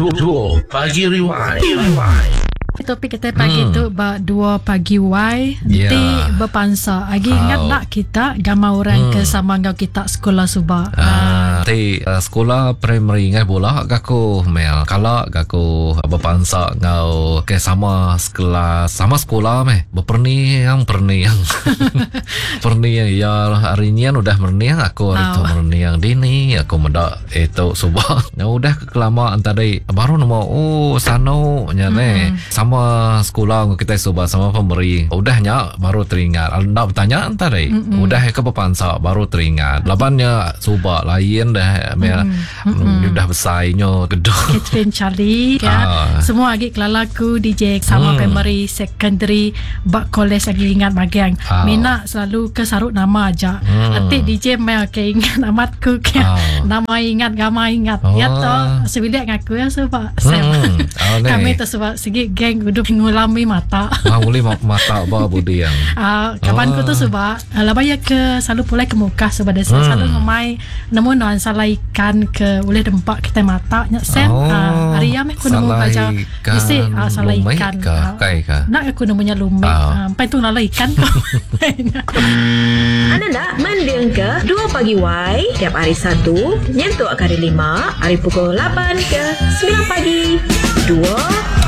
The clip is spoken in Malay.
Duo Pagi Rewind. Topik kita pagi tu dua pagi Y Nanti berpansa lagi ingat tak kita Gamau orang ke sama ngau kita sekolah subak Nanti sekolah primary ngai bola Gaku Mel Kalau gaku berpansa ngau ke sama sekolah meh Berperniang Perniang ya hari ni udah merniang Aku hari tu merniang dini Aku mendak itu subak udah kelamaan tadi baru nama sano nyane sama sekolah kita coba sama pemberi udahnya baru teringat nak bertanya tadi udah ke pepansa baru teringat labannya coba lain dah udah besarnya gedung Catherine Charlie semua lagi kelalaku DJ sama primary secondary bak college lagi ingat bagian Mina selalu ke sarut nama aja nanti DJ Mel ke ingat namatku ke nama ingat gama ingat ya toh sebilik ngaku ya sebab kami tu sebab segi geng udah ngulami mata ngulami mata apa budi yang kawan ku tu sebab labaya ke selalu pulai ke muka sebab dia selalu ngemai namun non salah ikan ke boleh dempak kita mata nya sen hari ya aku nemu baca isi salah ikan nak aku nemunya lumik sampai tu salah ikan anda nak mendengar ke 2 pagi Y tiap hari Sabtu nyentuh hari 5 hari pukul 8 ke 9 pagi 2